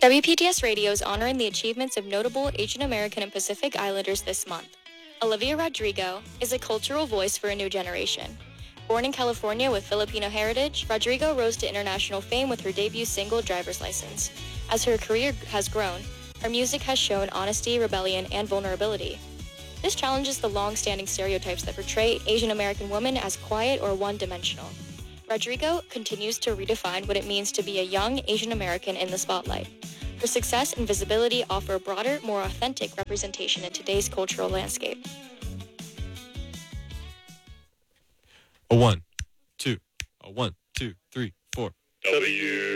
WPTS Radio is honoring the achievements of notable Asian American and Pacific Islanders this month. Olivia Rodrigo is a cultural voice for a new generation. Born in California with Filipino heritage, Rodrigo rose to international fame with her debut single, Driver's License. As her career has grown, her music has shown honesty, rebellion, and vulnerability. This challenges the long-standing stereotypes that portray Asian American women as quiet or one-dimensional. Rodrigo continues to redefine what it means to be a young Asian American in the spotlight. Her success and visibility offer a broader, more authentic representation in today's cultural landscape. A 1, 2, a 1, 2, 3, 4. W.